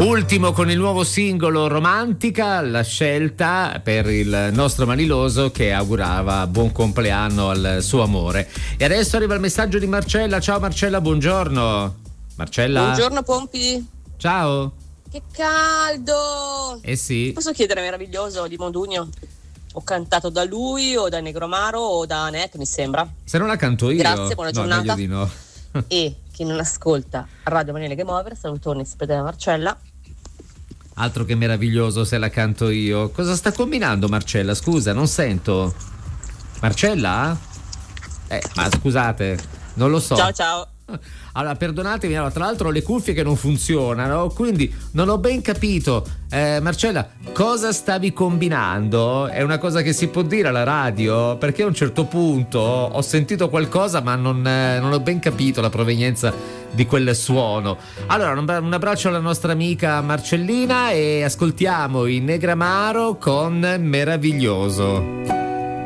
Ultimo con il nuovo singolo Romantica, la scelta per il nostro Maniloso che augurava buon compleanno al suo amore. E adesso arriva il messaggio di Marcella. Ciao Marcella, buongiorno. Marcella? Buongiorno Pompi. Ciao. Che caldo! Sì. Posso chiedere Meraviglioso di Modugno? Ho cantato da lui o da Negromaro o da Net, mi sembra. Se non la canto io. Grazie, buona giornata. Meglio di no. E chi non ascolta Radio Manuele Game Over, salutoni, sapete da Marcella. Altro che meraviglioso se la canto io. Cosa sta combinando Marcella? Scusa, non sento. Marcella? Ma scusate, non lo so. Ciao. Allora, perdonatemi, tra l'altro ho le cuffie che non funzionano, quindi non ho ben capito. Marcella, cosa stavi combinando? È una cosa che si può dire alla radio? Perché a un certo punto ho sentito qualcosa ma non ho ben capito la provenienza di quel suono. Allora, un abbraccio alla nostra amica Marcellina e ascoltiamo i Negramaro con Meraviglioso.